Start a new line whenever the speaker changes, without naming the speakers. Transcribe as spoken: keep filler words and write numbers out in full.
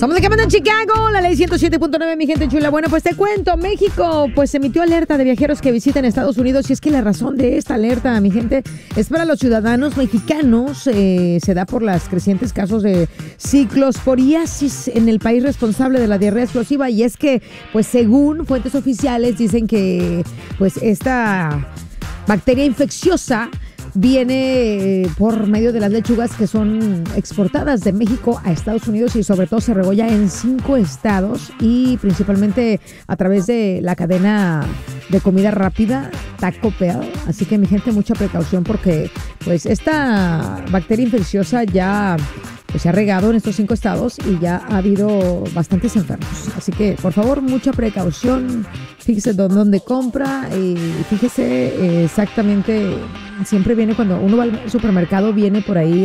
Somos de que mandan Chicago, la ley ciento siete punto nueve, mi gente chula. Bueno, pues te cuento, México pues emitió alerta de viajeros que visiten Estados Unidos, y es que la razón de esta alerta, mi gente, es para los ciudadanos mexicanos. Eh, se da por los crecientes casos de ciclosporiasis en el país responsable de la diarrea explosiva, y es que, pues según fuentes oficiales, dicen que pues esta bacteria infecciosa viene por medio de las lechugas que son exportadas de México a Estados Unidos, y sobre todo se regó ya en cinco estados, y principalmente a través de la cadena de comida rápida Taco Bell. Así que, mi gente, mucha precaución, porque pues esta bacteria infecciosa ya pues, se ha regado en estos cinco estados y ya ha habido bastantes enfermos. Así que, por favor, mucha precaución. Fíjese dónde, dónde compra, y fíjese eh, exactamente, siempre viene cuando uno va al supermercado, viene por ahí